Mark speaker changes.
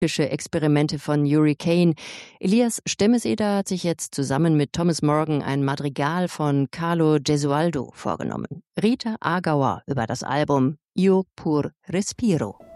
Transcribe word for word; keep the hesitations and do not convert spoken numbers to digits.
Speaker 1: Experimente von Yuri Kane. Elias Stemmeseder hat sich jetzt zusammen mit Thomas Morgan ein Madrigal von Carlo Gesualdo vorgenommen. Rita Agauer über das Album Io pur respiro.